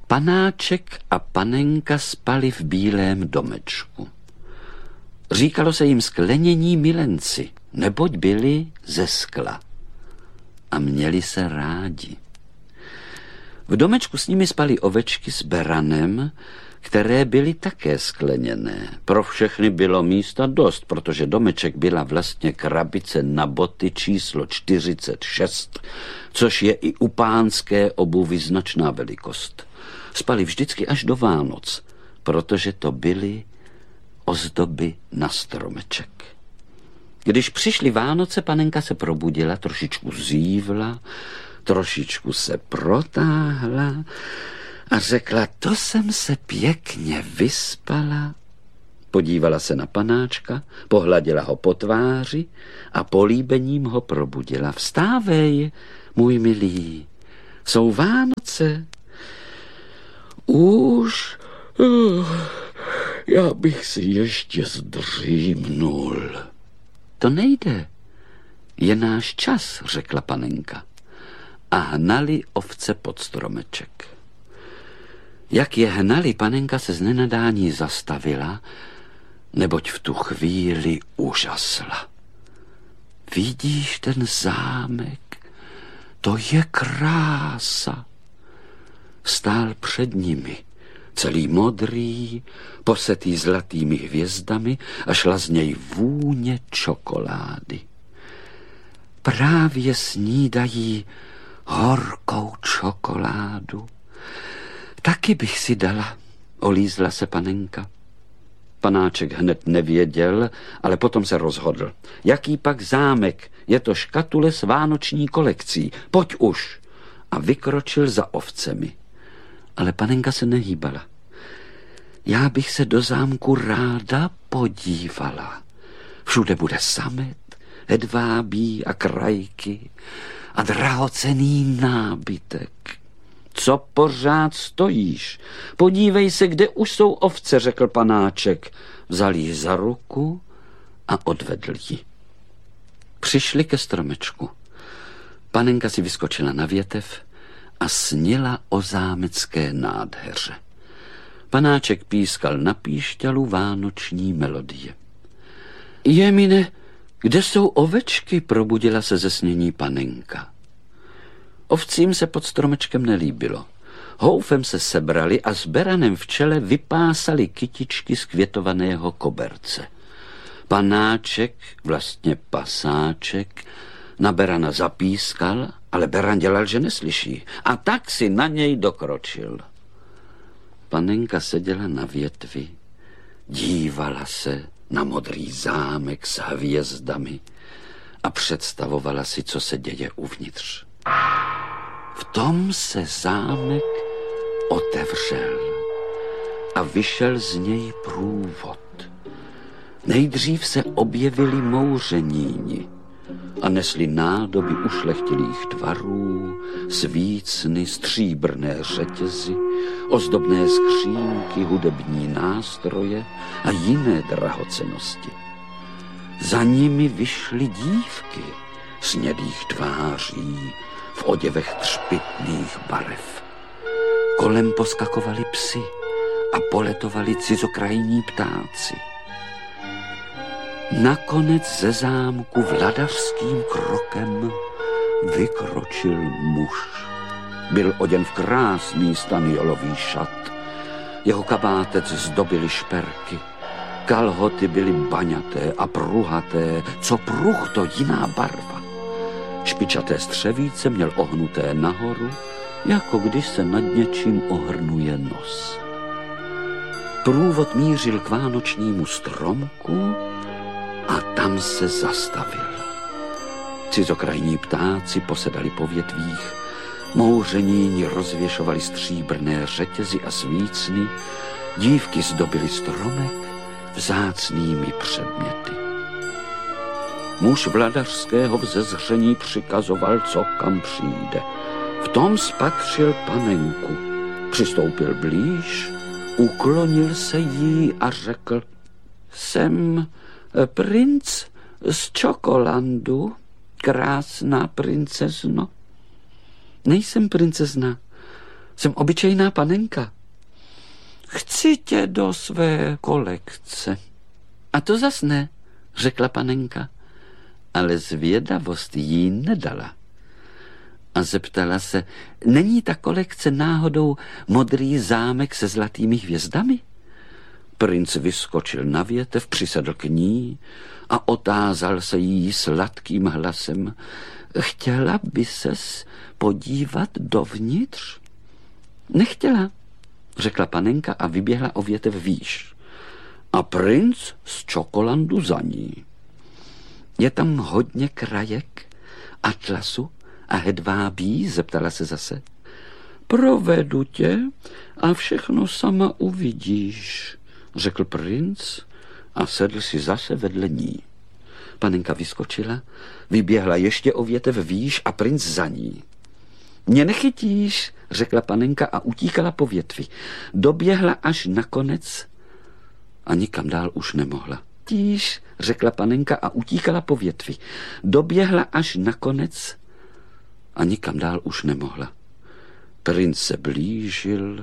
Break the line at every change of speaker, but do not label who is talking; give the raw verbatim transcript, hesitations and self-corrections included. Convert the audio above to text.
Panáček a panenka spali v bílém domečku. Říkalo se jim sklenění milenci, neboť byli ze skla. A měli se rádi. V domečku s nimi spali ovečky s beranem, které byly také skleněné. Pro všechny bylo místa dost, protože domeček byla vlastně krabice na boty číslo čtyřicet šest, což je i u pánské obuvy značná velikost. Spali vždycky až do Vánoc, protože to byly ozdoby na stromeček. Když přišly Vánoce, panenka se probudila, trošičku zívla, trošičku se protáhla a řekla, to jsem se pěkně vyspala. Podívala se na panáčka, pohladila ho po tváři a políbením ho probudila. Vstávej, můj milý, jsou Vánoce. Už, uh, já bych si ještě zdřímnul. To nejde, je náš čas, řekla panenka. A hnali ovce pod stromeček. Jak je hnali, panenka se z nenadání zastavila, neboť v tu chvíli užasla. Vidíš ten zámek? To je krása. Stál před nimi, celý modrý, posetý zlatými hvězdami a šla z něj vůně čokolády. Právě snídají horkou čokoládu. Taky bych si dala, olízla se panenka. Panáček hned nevěděl, ale potom se rozhodl. Jaký pak zámek, je to škatule s vánoční kolekcí, pojď už. A vykročil za ovcemi. Ale panenka se nehýbala. Já bych se do zámku ráda podívala. Všude bude samet, hedvábí a krajky a drahocenný nábytek. Co pořád stojíš? Podívej se, kde už jsou ovce, řekl panáček. Vzal ji za ruku a odvedl ji. Přišli ke stromečku. Panenka si vyskočila na větev a snila o zámecké nádheře. Panáček pískal na píšťalu vánoční melodie. Jemine, kde jsou ovečky? Probudila se ze snění panenka. Ovcím se pod stromečkem nelíbilo. Houfem se sebrali a s beranem v čele vypásali kytičky z květovaného koberce. Panáček, vlastně pasáček, na berana zapískal, ale beran dělal, že neslyší. A tak si na něj dokročil. Panenka seděla na větvi, dívala se na modrý zámek s hvězdami a představovala si, co se děje uvnitř. V tom se zámek otevřel a vyšel z něj průvod. Nejdřív se objevili mouřeníni a nesli nádoby ušlechtilých tvarů, svícny, stříbrné řetězy, ozdobné skřínky, hudební nástroje a jiné drahocennosti. Za nimi vyšly dívky snědých tváří, v oděvech třpytných barev. Kolem poskakovali psi a poletovali cizokrajní ptáci. Nakonec ze zámku vladařským krokem vykročil muž. Byl oděn v krásný staniolový šat. Jeho kabátec zdobily šperky. Kalhoty byly baňaté a pruhaté, co pruh to jiná barva. Špičaté střevíce měl ohnuté nahoru, jako když se nad něčím ohrnuje nos. Průvod mířil k vánočnímu stromku a tam se zastavil. Cizokrajní ptáci posedali po větvích, mouřeníni rozvěšovali stříbrné řetězy a svícny, dívky zdobily stromek vzácnými předměty. Muž vladařského vzezření přikazoval, co kam přijde. V tom spatřil panenku. Přistoupil blíž, uklonil se jí a řekl: Jsem princ z Jsem obyčejná panenka. Chci tě do své kolekce. A to zas ne, řekla panenka, ale zvědavost jí nedala. A zeptala se, není ta kolekce náhodou modrý zámek se zlatými hvězdami? Princ vyskočil na větev, přisedl k ní a otázal se jí sladkým hlasem. Chtěla by ses podívat dovnitř? Nechtěla, řekla panenka a vyběhla o větev výš. A princ z Čokolandu za ní. Je tam hodně krajek, atlasu a hedvábí, zeptala se zase. Provedu tě a všechno sama uvidíš, řekl princ a sedl si zase vedle ní. Panenka vyskočila, vyběhla ještě o větev výš a princ za ní. Mě nechytíš, řekla panenka a utíkala po větvi. Doběhla až na konec a nikam dál už nemohla. Tíž, řekla panenka a utíkala po větvi. Doběhla až na konec a nikam dál už nemohla. Princ se blížil